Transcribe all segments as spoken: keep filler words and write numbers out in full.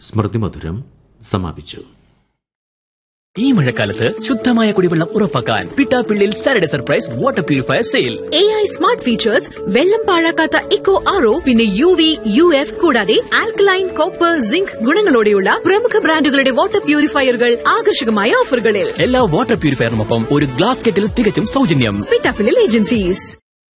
സ്മൃതിമധുരം സമാപിച്ചു. ഈ മഴക്കാലത്ത് ശുദ്ധമായ കുടിവെള്ളം ഉറപ്പാക്കാൻ Pittappillil Saturday surprise water purifier sale. A I smart features, വെള്ളം പാഴാക്കാത്ത ഇക്കോ ആർ ഒ, പിന്നെ യു വി യു എഫ് കൂടാതെ ആൽക്കലൈൻ, കോപ്പർ, സിങ്ക് ഗുണങ്ങളോടെയുള്ള പ്രമുഖ ബ്രാൻഡുകളുടെ വാട്ടർ പ്യൂരിഫയറുകൾ ആകർഷകമായ ഓഫറുകളിൽ. എല്ലാ വാട്ടർ പ്യൂരിഫയറിനൊപ്പം ഒരു ഗ്ലാസ് കെറ്റിൽ തികച്ചും സൗജന്യം. പിട്ടാപ്പിള്ളിൽ ഏജൻസീസ്.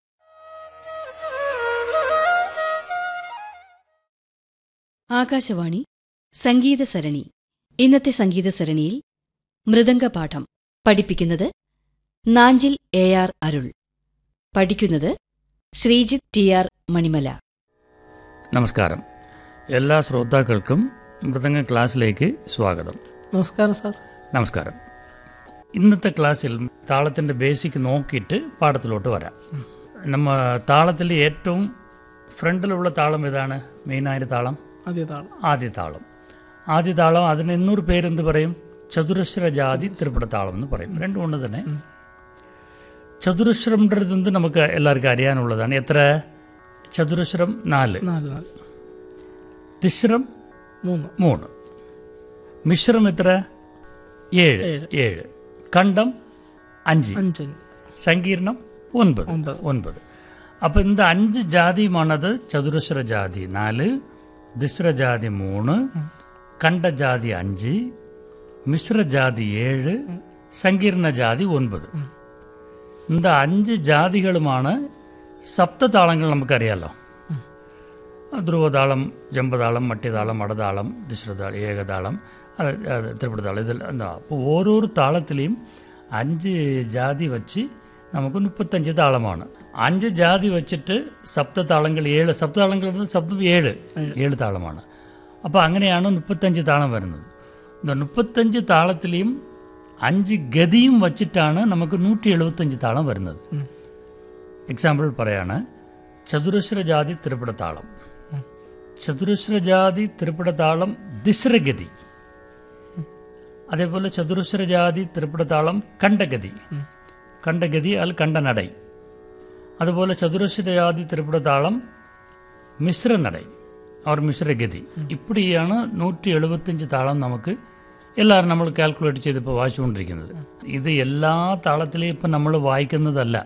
ആകാശവാണി സംഗീത സരണി. ഇന്നത്തെ സംഗീത സരണിയിൽ മൃദംഗപാഠം പഠിപ്പിക്കുന്നത് നാഞ്ചിൽ എ ആർ അരുൾ. പഠിക്കുന്നത് ശ്രീജിത്ത് ടി ആർ മണിമല. നമസ്കാരം. എല്ലാ ശ്രോതാക്കൾക്കും മൃദംഗ ക്ലാസ്സിലേക്ക് സ്വാഗതം. നമസ്കാരം സാർ. നമസ്കാരം. ഇന്നത്തെ ക്ലാസ്സിൽ താളത്തിൻ്റെ ബേസിക് നോക്കിയിട്ട് പാഠത്തിലോട്ട് വരാം. നമ്മ താളത്തിൽ ഏറ്റവും ഫ്രണ്ടിലുള്ള താളം ഏതാണ്? മെയിനായ താളം ആദ്യ താളം. ആദ്യ താളം ആദ്യ താളം അതിന് എന്നൂറ് പേരെന്ത് പറയും? ചതുരശ്ര ജാതി ത്രിപുട താളം എന്ന് പറയും. രണ്ടും കൊണ്ട് തന്നെ ചതുരശ്രംന്ത് നമുക്ക് എല്ലാവർക്കും അറിയാനുള്ളതാണ്. എത്ര? ചതുരശ്രം നാല്, തിശ്രം മൂന്ന് മൂന്ന്, മിശ്രം എത്ര? ഏഴ് ഏഴ്, ഖണ്ഡം അഞ്ച്, സങ്കീർണം ഒൻപത് ഒൻപത്. അപ്പം இந்த അഞ്ച് ജാതിയുമാണത്. ചതുരശ്ര ജാതി നാല്, തിശ്രജാതി മൂന്ന്, ഖണ്ഡജാതി അഞ്ച്, മിശ്രജാതി ഏഴ്, സങ്കീർണജാതി ഒൻപത്. இந்த അഞ്ച് ജാതികളുമാണ് സപ്തതാളങ്ങൾ. നമുക്കറിയാലോ, ധ്രുവതാളം, ജമ്പതാളം, മട്ടിതാളം, അടതാളം, തിശ്രതാളം, ഏകതാളം, അത് ത്രിപുടതാളം. ഇതെല്ലാം. അപ്പോൾ ഓരോരോ താളത്തിലെയും അഞ്ച് ജാതി വച്ച് നമുക്ക് മുപ്പത്തഞ്ച് താളമാണ്. അഞ്ച് ജാതി വെച്ചിട്ട് സപ്തതാളങ്ങൾ ഏഴ്. സപ്തതാളങ്ങൾ സപ്തം ഏഴ് ഏഴ് താളമാണ്. അപ്പോൾ അങ്ങനെയാണ് മുപ്പത്തഞ്ച് താളം വരുന്നത്. മുപ്പത്തഞ്ച് താളത്തിലെയും അഞ്ച് ഗതിയും വച്ചിട്ടാണ് നമുക്ക് നൂറ്റി എഴുപത്തഞ്ച് താളം വരുന്നത്. എക്സാമ്പിൾ പറയാണ്, ചതുരശ്രജാതി ത്രിപുട താളം, ചതുരശ്രജാതി ത്രിപുട താളം ദിശ്രഗതി, അതേപോലെ ചതുരശ്രജാതി ത്രിപുട താളം ഖണ്ഡഗതി, ഖണ്ഡഗതി അൽ ഖണ്ഡനടൈ, അതുപോലെ ചതുരശ്രജാതി ത്രിപുട താളം മിശ്രനടൈ അവർ മിശ്രഗതി. ഇപ്പടിയാണ് നൂറ്റി എഴുപത്തഞ്ച് താളം നമുക്ക് എല്ലാവരും നമ്മൾ കാൽക്കുലേറ്റ് ചെയ്തിപ്പോൾ വായിച്ചുകൊണ്ടിരിക്കുന്നത്. ഇത് എല്ലാ താളത്തിലും ഇപ്പം നമ്മൾ വായിക്കുന്നതല്ല,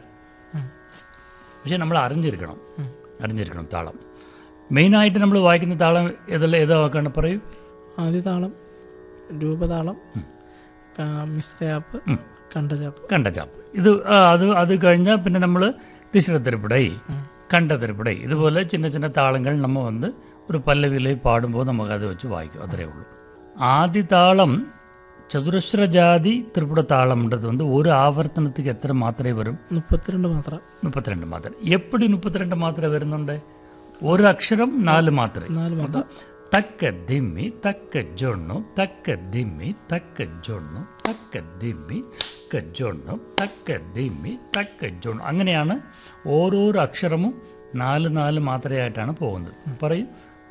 പക്ഷെ നമ്മൾ അറിഞ്ഞിരിക്കണം അറിഞ്ഞിരിക്കണം താളം. മെയിനായിട്ട് നമ്മൾ വായിക്കുന്ന താളം ഏതെല്ലാം ഏതാ വാക്കാണ്? പറയൂ. ആദ്യ താളം, രൂപതാളം, മിശ്രയാപ്പ്, ഖണ്ഡചാപ്പ്. ഖണ്ഡചാപ്പ് ഇത് അത് അത് കഴിഞ്ഞാൽ പിന്നെ നമ്മൾ തിശ്ര ത്രിപുടൈ, ഖണ്ഡ ത്രിപുടൈ, ഇതുപോലെ ചിന്ന ചിന്ന താളങ്ങൾ നമ്മൾ വന്ന് ഒരു പല്ലവിയിലേക്ക് പാടുമ്പോൾ നമുക്കത് വെച്ച് വായിക്കും. അത്രയേ ഉള്ളൂ. ആദ്യ താളം ചതുരശ്രജാതി ത്രിപുട താളംன்றது வந்து ஒரு ആവർത്തനத்துக்கு എത്ര മാത്രമേ വരും? മുപ്പത്തിരണ്ട് മാത്ര. മുപ്പത്തിരണ്ട് മാത്രം. എപ്പടി മുപ്പത്തിരണ്ട് മാത്രമേ വരുന്നുണ്ട്? ഒരു അക്ഷരം നാല് മാത്രമേ. നാല് മാത്രം. തക്ക ദിമ്മി തക്ക ജൊണ്ണു തക്ക ദിമ്മി തക്ക ജൊണ്ണു തക്ക ദിമ്മി തക്ക ജൊണ്ണു തക്ക ദിമ്മി തക്ക ജൊണ്ണു. അങ്ങനെയാണ് ഓരോരോ അക്ഷരവും നാല് നാല് മാത്രമായിട്ടാണ് പോകുന്നത്. പറയൂ.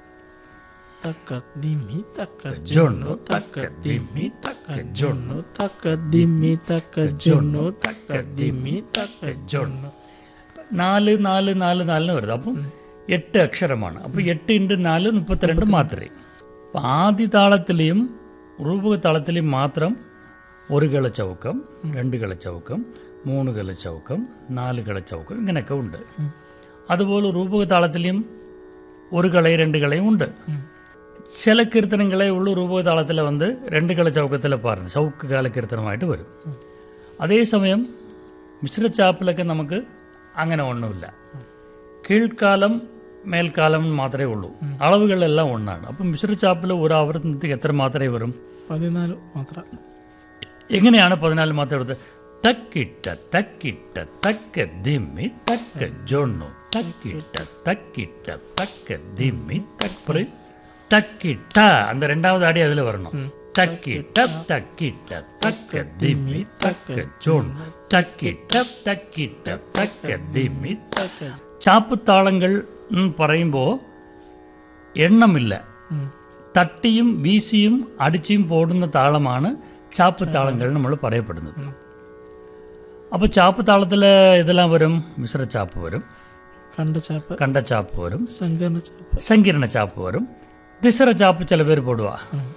തക്ക ദിമ്മി തക്ക ജൊണ്ണു തക്ക ദിമ്മി തക്ക ജൊണ്ണു തക്ക ദിമ്മി തക്ക ജൊണ്ണു തക്ക ദിമ്മി തക്ക ജൊണ്ണു. നാല് നാല് നാല് നാലിന് വരുന്നത്. അപ്പം എട്ട് അക്ഷരമാണ്. അപ്പോൾ എട്ട് ഇൻറ്റു നാല് മുപ്പത്തിരണ്ട് മാത്രമേ. അപ്പം ആദ്യ താളത്തിലെയും റൂപക താളത്തിലെയും മാത്രം ഒരു കളച്ചൗക്കം, രണ്ട് കളച്ചൗക്കം, മൂന്ന് കളച്ചൗക്കം, നാല് കളച്ചൗക്കം, ഇങ്ങനെയൊക്കെ ഉണ്ട്. അതുപോലെ റൂപക താളത്തിലെയും ഒരു കളയും രണ്ട് കളയും ഉണ്ട്. ചില കീർത്തനങ്ങളെ ഉള്ളു റൂപക താളത്തിൽ വന്ന് രണ്ട് കളച്ചൗക്കത്തിൽ പാടുന്നത് ചൗക്ക് കാല കീർത്തനമായിട്ട് വരും. അതേസമയം മിശ്രച്ചാപ്പിലൊക്കെ നമുക്ക് അങ്ങനെ ഒന്നുമില്ല. കീഴ്ക്കാലം മേൽക്കാലം മാത്രമേ ഉള്ളൂ. അളവുകളെല്ലാം ഒന്നാണ്. അപ്പം മിശ്രച്ചാപ്പിൽ ഒരു ആവർത്തനത്തിൽ എത്ര മാത്രമേ വരും? പതിനാല് മാത്രം. എങ്ങനെയാണ് പതിനാല് മാത്രം എടുത്തത്? തക്കിട്ട തക്കിട്ട തക്ക ദിമ്മി തക്ക ജൊണ്ണു തക്കിട്ട തക്കിട്ട തക്ക ദിമ്മി തക്ക് തക്കിട്ട. அந்த ரெண்டாவது அடி அதில் வரணும். തക്കിട്ട തക്കിട്ട തക്ക ദിമ്മി തക്ക ജൊണ്ണു തക്കിട്ട തക്കിട്ട തക്ക ദിമ്മി തക്ക. ചാപ്പുത്താളങ്ങൾ പറയുമ്പോൾ എണ്ണമില്ല. തട്ടിയും വീശിയും അടിച്ചും പോടുന്ന താളമാണ് ചാപ്പുത്താളങ്ങൾ നമ്മൾ പറയപ്പെടുന്നത്. അപ്പോൾ ചാപ്പുത്താളത്തിൽ ഇതെല്ലാം വരും. മിശ്രച്ചാപ്പ് വരും, ഖണ്ഡചാപ്പ് ഖണ്ഡച്ചാപ്പ് വരും, സങ്കീർണ ചാപ്പ് സങ്കീർണ ചാപ്പ് വരും, திசர சாப்பு சில பேர் போடுவா,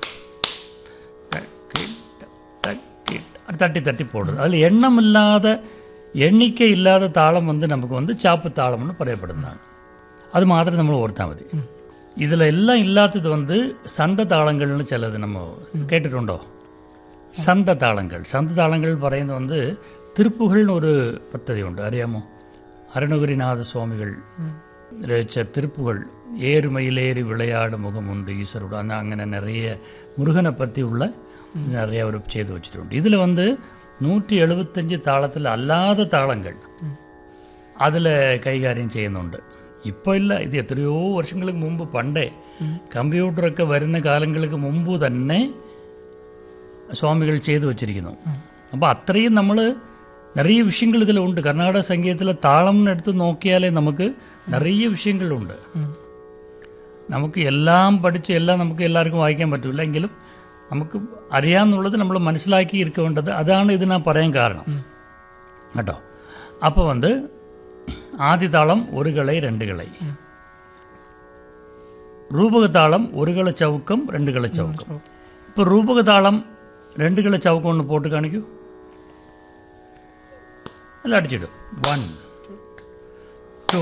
தட்டி தட்டி போடுறது. அதில் எண்ணம் இல்லாத எண்ணிக்கை இல்லாத தாளம் வந்து நமக்கு வந்து சாப்பு தாளம்னு பறையப்படுந்தாங்க. அது மாதிரி നമ്മൾ ഓർത്താൽ മതി. இதில் எல்லாம் இல்லாதது வந்து சந்த தாளங்கள்னு சிலது நம்ம கேட்டுட்டுண்டோ. சந்த தாளங்கள் சந்த தாளங்கள் പറയുന്നത് வந்து திருப்புகள்னு ஒரு பദ്ധதி உண்டு, അറിയാമോ? അരുണഗിരിനാഥ സ്വാമികൾ രചിച്ച திருப்புகள், ஏறுமயிலேறி விளையாடு முகம் உண்டு ஈஸ்வரோட, அந்த അങ്ങനെ நிறைய முருகனை பற்றி உள்ள நிறைய அவர் செய்து வச்சுட்டு. இதில் வந்து நூற்றி எழுபத்தஞ்சு தாளத்தில் അല്ലാத താളങ്ങൾ അതിൽ കൈകാര്യം ചെയ്യുന്നുണ്ട്. ഇപ്പോൾ ഇല്ല, ഇത് എത്രയോ വർഷങ്ങൾക്ക് മുമ്പ് പണ്ടേ കമ്പ്യൂട്ടറൊക്കെ വരുന്ന കാലങ്ങൾക്ക് മുമ്പ് തന്നെ സ്വാമികൾ ചെയ്തു വച്ചിരിക്കുന്നു. അപ്പോൾ അത്രയും നമ്മൾ நிறைய விஷயங்கள் இதில் உண்டு. கர்நாடக சங்கீதத்தில் தாளம்னு எடுத்து നോക്കിയാലേ നമുക്ക് நிறைய விஷயങ്ങളുണ്ട്. നമുക്ക് എല്ലാം പഠിച്ച് എല്ലാം നമുക്ക് എല്ലാവർക്കും വായിക്കാൻ പറ്റില്ല, എങ്കിലും നമുക്ക് അറിയാമെന്നുള്ളത് നമ്മൾ മനസ്സിലാക്കി ഇരിക്കേണ്ടത്. അതാണ് ഇത് ഞാൻ പറയാൻ കാരണം കേട്ടോ. അപ്പോൾ வந்து ஆதி தாளம் ஒரு கிளை ரெண்டு கிளை, ரூபக தாளம் ஒரு கிளை சவுக்கம் ரெண்டு கிளை சவுக்கம். இப்போ ரூபக தாளம் ரெண்டு கிளை சவுக்கம் ஒன்று போட்டு காணிக்கൂ, എല്ലാം അടിച്ചിടും. One two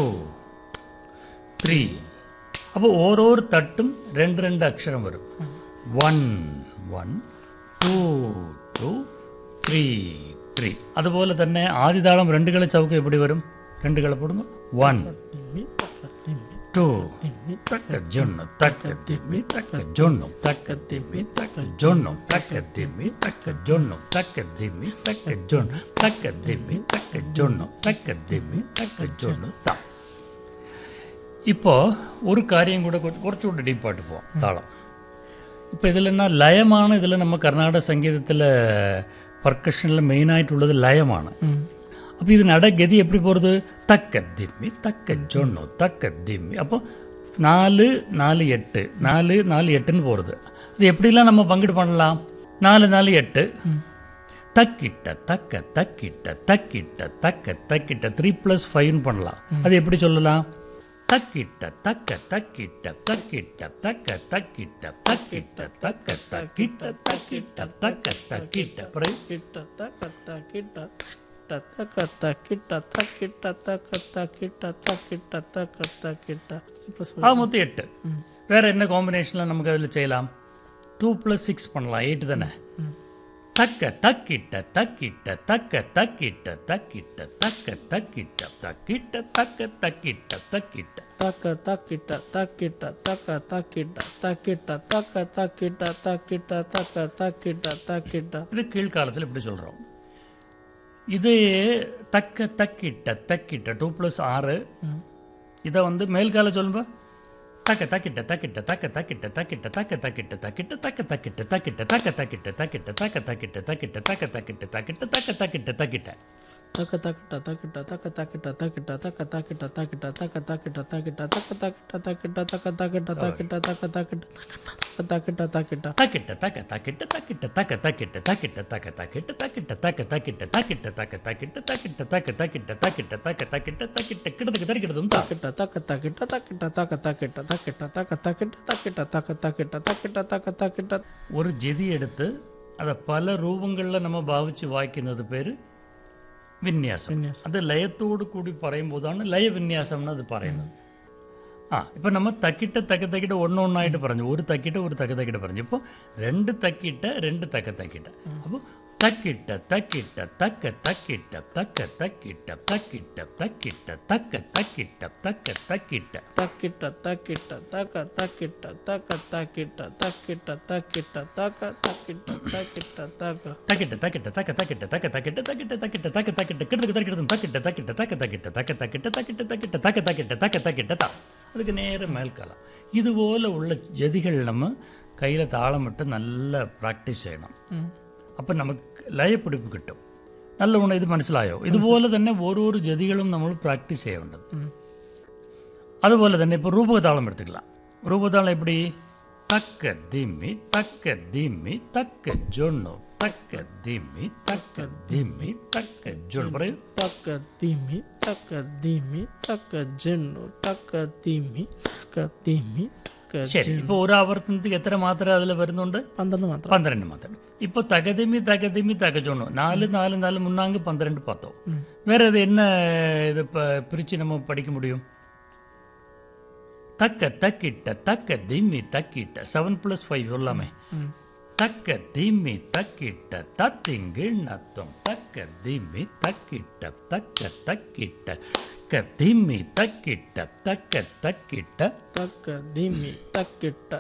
three. അപ്പോൾ ഓരോരോ തട്ടും രണ്ട് രണ്ട് അക്ഷരം വരും. One one two to three three. അതുപോലെ തന്നെ ആദ്യതാളം രണ്ട് കളി ചൗക്കം എപ്പടി വരും? രണ്ട് കളപ്പെടുന്നു. വൺ ടു തക്ക ജൊണ്ണു തക്ക തിമ്മി തക്ക ജൊണ്ണു തക്ക തിമ്മി തക്ക ജൊണ്ണു തക്ക തിമ്മി തക്ക ജൊണ്ണു തക്ക തിമ്മി തക്ക ജൊണ്ണു തക്ക തിമ്മി തക്ക ജൊണ്ണു തക്ക തിമ്മി തക്ക ജൊണ്ണു ത. ഇപ്പോൾ ഒരു കാര്യം കൂടെ കുറച്ചുകൂടെ ഡീപ്പായിട്ട് പോവാം. താളം ഇപ്പോൾ ഇതിൽ എന്നാ ലയമാണ്. ഇതിൽ നമ്മൾ കർണാടക സംഗീതത്തിൽ പർക്കഷനിൽ മെയിനായിട്ടുള്ളത് ലയമാണ്. അപ്പോൾ ഇതിനട ഗതി എപ്പടി പോகிறது? തക്ക ദിമ്മി തക്ക ജൊണ്ണു തക്ക ദിമ്മി. അപ്പോൾ നാല് നാല് എട്ട് നാല് നാല് എട്ടുன்னு போகிறது. அது எப்படிலாம் நம்ம பங்கிட்டு பண்ணலாம்? நாலு நாலு எட்டு தக்கிட்ட தக்க தக்கிட்ட தக்கிட்ட தக்க தக்கிட்ட த்ரீ ப்ளஸ் ஃபைவ்னு பண்ணலாம். அது எப்படி சொல்லலாம்? தக்கிட்ட தக்க தக்கிட்ட தக்கிட்ட தக்க தக்கிட்ட தக்கிட்ட தக்க தக்கிட்ட தக்கிட்ட தக்க தக்கிட்ட கிட்ட தக்க தக்கிட்ட தக்க தக்கிட்ட தக்கிட்ட தக்க தக்கிட்ட தக்கிட்ட தக்க தக்கிட்ட. ஆ மொத்தம் எட்டு. வேற என்ன காம்பினேஷனில் நமக்கு அதில் செய்யலாம்? டூ ப்ளஸ் சிக்ஸ் பண்ணலாம், எயிட் தானே. தக்க தக்கிட்ட தக்கிட்ட தக்க தக்கிட்ட தக்கிட்ட தக்க தக்கிட்ட தக்கிட்ட தக்க தக்கிட்ட தக்கிட்ட தக்க தக்கிட்ட தக்கிட்ட தக்க தக்கிட்ட தக்கிட்ட தக்க தக்கிட்ட தக்கிட்ட தக்க தக்கிட்ட தக்கிட்ட. இது கீழ்காலத்தில் இப்படி சொல்கிறோம். இது தக்க தக்கிட்ட தக்கிட்ட டூ ப்ளஸ் ஆறு. இதை வந்து மேல்கால சொல்லுங்க. தக்க தக்கிட்ட தக்கிட்ட தக்க தக்கிட்ட தக்கிட்ட தக்க தக்கிட்ட தக்கிட்ட தக்க தக்கிட்ட தக்கிட்ட தக்க தக்கிட்ட தக்கிட்ட தக்க தக்கிட்ட தக்கிட்ட தக்க தக்கிட்ட தக்கிட்ட தக்க தக்கிட்ட தக்கிட்ட தக்க தக்கிட்ட தக்கிட்ட தக்க தக்கிட்ட தக்கிட்ட தக்க தக்கிட்ட தக்கிட்ட தக்க தக்கிட்ட தக்கிட்ட தக்க தக்கிட்ட தக்கிட்ட தக்க தக்கிட்ட தக்கிட்ட தக்க தக்கிட்ட தக்கிட்ட தக்கிட்ட தக்கிட்ட தக்க தக்கிட்ட தக்கிட்ட தக்க தக்கிட்ட தக்கிட்ட தக்க தக்கிட்ட தக்கிட்ட தக்க தக்கிட்ட தக்கிட்ட தக்க தக்கிட்ட தக்கிட்ட தக்க தக்கிட்ட தக்கிட்ட தக்க தக்கிட்ட தக்கிட்ட கிடத்துக்கு தரிக்கிறதும் தக்கிட்ட தக்க தக்கிட்ட தக்கிட்ட தக்க தக்கிட்ட தக்கிட்ட தக்க தக்கிட்ட தக்கிட்ட தக்க தக்கிட்ட தக்கிட்ட தக்க தக்கிட்ட. ஒரு ஜெதி எடுத்து அதை பல ரூபங்களில் நம்ம பாவிச்சு வாய்ക്കുന്നത് പേര് വിന്യാസം. അത് ലയത്തോടു കൂടി പറയുമ്പോഴാണ് ലയവിന്യാസം അത് പറയുന്നത്. ആ ഇപ്പം നമ്മൾ തക്കിട്ട തക്ക തക്കിട്ട ഒന്നൊന്നായിട്ട് പറഞ്ഞു. ഒരു തക്കിട്ട ഒരു തക്ക തക്കിട്ട പറഞ്ഞു. ഇപ്പോൾ രണ്ട് തക്കിട്ട രണ്ട് തക്ക തക്കിട്ട. അപ്പോൾ തക്കിട്ട തക്കിട്ട തക്ക തക്കിട്ട തക്ക തക്കിട്ട തക്കിട്ട തക്കിട്ട തക്ക തക്കിട്ട തക്ക തക്കിട്ട തക്കിട്ട തക്കിട്ട തക്ക തക്കിട്ട തക്ക തക്കിട്ട തക്കിട്ട തക്കിട്ട തക്ക തക്കിട്ട തക്കിട്ട തക്ക തക്കിട്ട തക്കിട്ട തക്ക തക്കിട്ട തക്ക തക്കിട്ട തക്കിട്ട തക്കിട്ട തക്ക തക്കിട്ട കിടക്ക് തക്കിട്ടതും തക്കിട്ട തക്കിട്ട തക്ക തക്കിട്ട തക്ക തക്കിട്ട തക്കിട്ട തക്കിട്ട തക്ക തക്കിട്ട തക്ക തക്കിട്ട ത. அதுக்கு நேர மேல்காலம். இதுபோல் உள்ள ஜதிகள் நம்ம கையில் தாளமிட்டு நல்லா ப்ராக்ടീസ് ചെയ്യണം. അപ്പം നമുക്ക് ലയപ്പിടിപ്പ് കിട്ടും. നല്ല ഗുണം. ഇത് മനസ്സിലായോ? ഇതുപോലെ തന്നെ ഓരോരോ ജതികളും നമ്മൾ പ്രാക്ടീസ് ചെയ്യേണ്ടത്. അതുപോലെ തന്നെ ഇപ്പോൾ രൂപകതാളം എടുത്തുக்கலாம். രൂപകതാളം എപ്പടി? തക്ക ദിമ്മി തക്ക ദിമ്മി തക്ക ജൊണ്ണു തക്ക ദിമ്മി തക്ക ദിമ്മി തക്ക ജൊണ്ണു. പറയൂ. തക്ക ദിമ്മി തക്ക ദിമ്മി തക്ക ജൊണ്ണു തക്ക ദിമ്മി തക്ക ദിമ്മി തക്ക തക്ക ശരി. ഇപ്പൊ ഒരു ആവർത്തനത്തിൽ എത്ര മാത്രമേ അതിൽ വരുന്നുണ്ട്? പന്ത്രണ്ട് മാത്രം. പന്ത്രണ്ട് മാത്രം. ഇപ്പൊ തകതിമി തകതിമി തകച്ചോണു നാല് നാല് നാല് முன்னாங்க பன்னிரண்டு பார்த்தோம். வேற இது என்ன இது பிரிச்சு நம்ம படிக்க முடியும்? தக்க தக்கிட்ட தக்க திம்மி தக்கிட்ட செவன் பிளஸ் ஃபைவ் எல்லாமே தக்க திம்மி தக்கிட்ட தத்திங்கு நத்தம் தக்க திம்மி தக்கிட்ட தக்க தக்கிட்ட க திம்மி தக்கிட்ட தக்க தக்கிட்ட தக்க திம்மி தக்கிட்ட